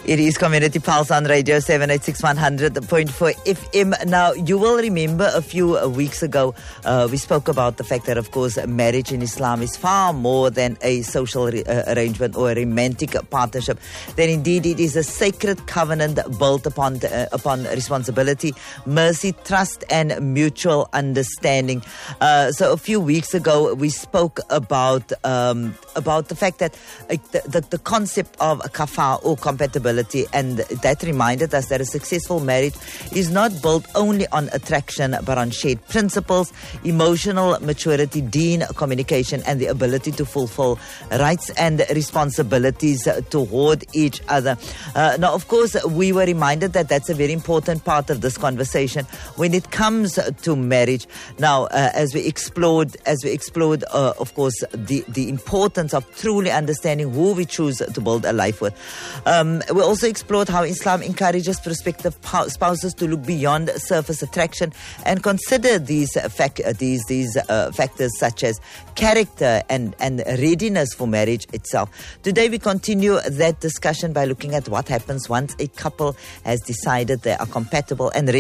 It is Community Pulse on Radio 786-100.4 FM. Now, you will remember a few weeks ago, we spoke about the fact that, of course, marriage in Islam is far more than a social arrangement or a romantic partnership. That indeed it is a sacred covenant built upon responsibility, mercy, trust, and mutual understanding. So a few weeks ago, we spoke about the fact that the concept of kafah or compatibility, and that reminded us that a successful marriage is not built only on attraction but on shared principles, emotional maturity, deen, communication, and the ability to fulfill rights and responsibilities toward each other. Now, of course, we were reminded that that's a very important part of this conversation when it comes to marriage. Now, as we explored, of course, the importance of truly understanding who we choose to build a life with. We also explored how Islam encourages prospective spouses to look beyond surface attraction and consider these factors such as character and readiness for marriage itself. Today we continue that discussion by looking at what happens once a couple has decided they are compatible and ready